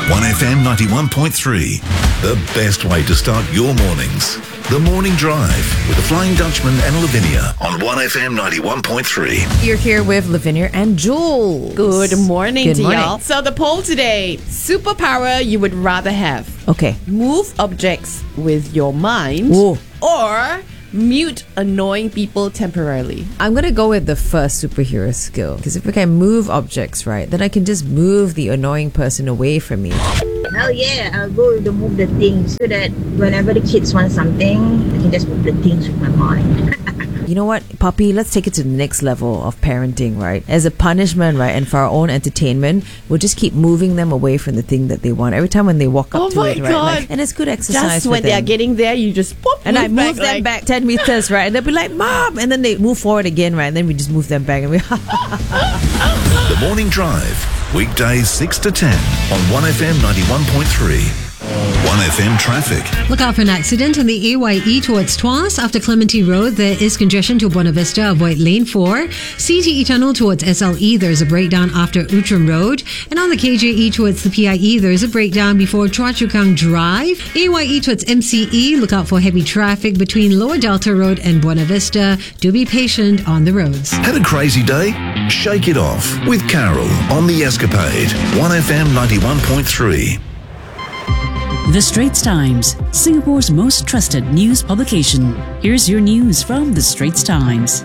1FM 91.3. The best way to start your mornings. The Morning Drive with the Flying Dutchman and Lavinia on 1FM 91.3. You're here with Lavinia and Jules. Good morning Good to morning. y'all. So the poll today, superpower you would rather have. Okay. Move objects with your mind Ooh. or mute annoying people temporarily. I'm going to go with the first superhero skill. Because if I can move objects, right, then I can just move the annoying person away from me. Oh yeah, I'll go to move the things so that whenever the kids want something, I can just move the things with my mind. You know what, Puppy, let's take it to the next level of parenting, right? As a punishment, right, and for our own entertainment, we'll just keep moving them away from the thing that they want. Every time when they walk up Oh to my it, right? God. And it's good exercise Just for when them. they are getting there, you just pop, And I move them back 10 meters, right? And they'll be like, Mom! And then they move forward again, right? And then we just move them back. And we The Morning Drive, weekdays 6 to 10 on 1FM 91.3. 1FM traffic. Look out for an accident on the AYE towards Tuas. After Clementi Road, there is congestion to Buena Vista. Avoid lane 4. CTE Tunnel towards SLE, there's a breakdown after Outram Road. And on the KJE towards the PIE, there's a breakdown before Chua Chu Kang Drive. AYE towards MCE, look out for heavy traffic between Lower Delta Road and Buena Vista. Do be patient on the roads. Had a crazy day? Shake it off with Carol on The Escapade. 1FM 91.3. The Straits Times, Singapore's most trusted news publication. Here's your news from The Straits Times.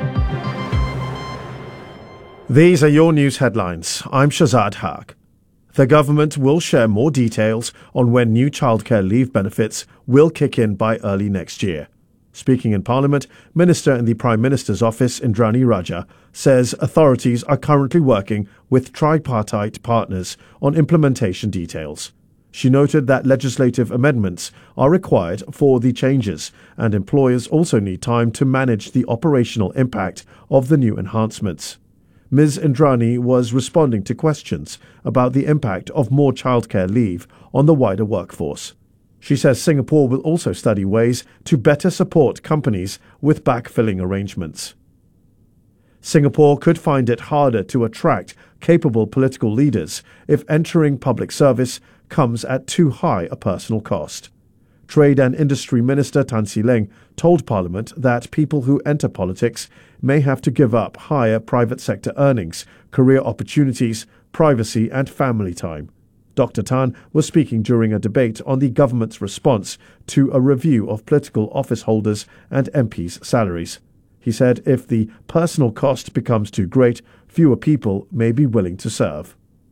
These are your news headlines. I'm Shazad Haq. The government will share more details on when new childcare leave benefits will kick in by early next year. Speaking in Parliament, Minister in the Prime Minister's office, Indrani Raja, says authorities are currently working with tripartite partners on implementation details. She noted that legislative amendments are required for the changes, and employers also need time to manage the operational impact of the new enhancements. Ms. Indrani was responding to questions about the impact of more childcare leave on the wider workforce. She says Singapore will also study ways to better support companies with backfilling arrangements. Singapore could find it harder to attract capable political leaders if entering public service comes at too high a personal cost. Trade and Industry Minister Tan See Leng told Parliament that people who enter politics may have to give up higher private sector earnings, career opportunities, privacy and family time. Dr. Tan was speaking during a debate on the government's response to a review of political office holders and MPs' salaries. He said if the personal cost becomes too great, fewer people may be willing to serve.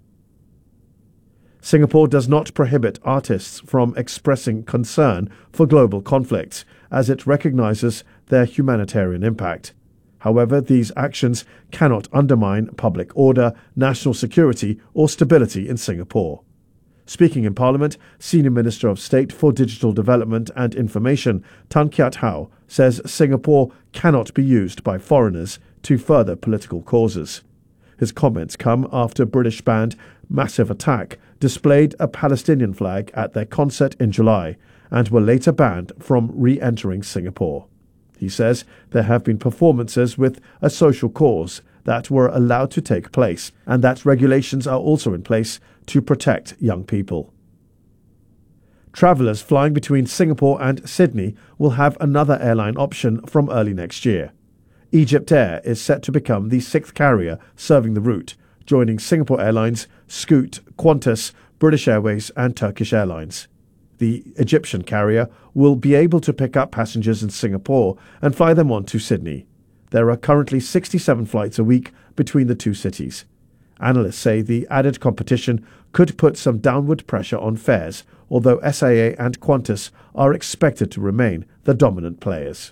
Singapore does not prohibit artists from expressing concern for global conflicts, as it recognizes their humanitarian impact. However, these actions cannot undermine public order, national security, or stability in Singapore. Speaking in Parliament, Senior Minister of State for Digital Development and Information, Tan Kiat Hau, says Singapore cannot be used by foreigners to further political causes. His comments come after British band Massive Attack displayed a Palestinian flag at their concert in July and were later banned from re-entering Singapore. He says there have been performances with a social cause that were allowed to take place and that regulations are also in place to protect young people. Travellers flying between Singapore and Sydney will have another airline option from early next year. Egypt Air is set to become the sixth carrier serving the route, joining Singapore Airlines, Scoot, Qantas, British Airways and Turkish Airlines. The Egyptian carrier will be able to pick up passengers in Singapore and fly them on to Sydney. There are currently 67 flights a week between the two cities. Analysts say the added competition could put some downward pressure on fares, although SIA and Qantas are expected to remain the dominant players.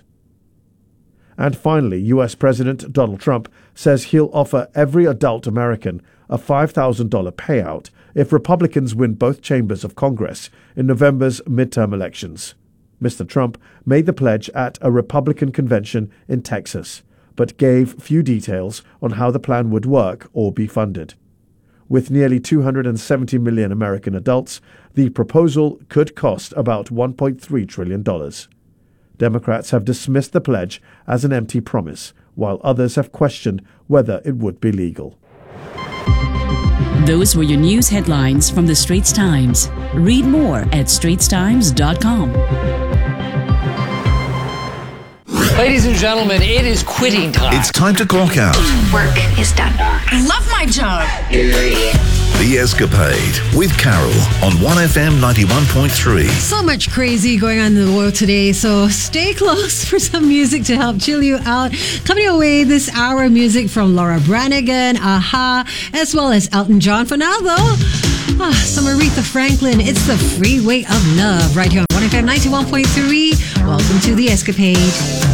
And finally, US President Donald Trump says he'll offer every adult American a $5,000 payout if Republicans win both chambers of Congress in November's midterm elections. Mr. Trump made the pledge at a Republican convention in Texas, but gave few details on how the plan would work or be funded. With nearly 270 million American adults, the proposal could cost about $1.3 trillion. Democrats have dismissed the pledge as an empty promise, while others have questioned whether it would be legal. Those were your news headlines from the Straits Times. Read more at straitstimes.com. Ladies and gentlemen, it is quitting time. It's time to clock out. Work is done. I love my job. The Escapade with Carol on 1FM 91.3. So much crazy going on in the world today, so stay close for some music to help chill you out. Coming away this hour, music from Laura Branigan, Aha, as well as Elton John. For now, though, some Aretha Franklin. It's the Freeway of Love right here on 1FM 91.3. Welcome to The Escapade.